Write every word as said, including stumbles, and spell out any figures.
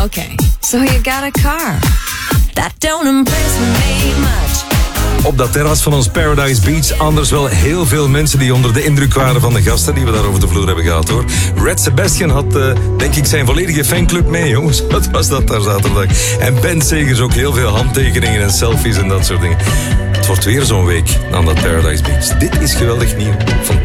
okay. So you got a car. That don't impress me much. Op dat terras van ons Paradise Beach. Anders wel heel veel mensen die onder de indruk waren van de gasten die we daar over de vloer hebben gehad, hoor. Red Sebastian had, uh, denk ik, zijn volledige fanclub mee, jongens. Wat was dat daar zaterdag? En Ben Segers ook heel veel handtekeningen en selfies en dat soort dingen. Het wordt weer zo'n week aan dat Paradise Beach. Dit is geweldig nieuw. Fantastisch.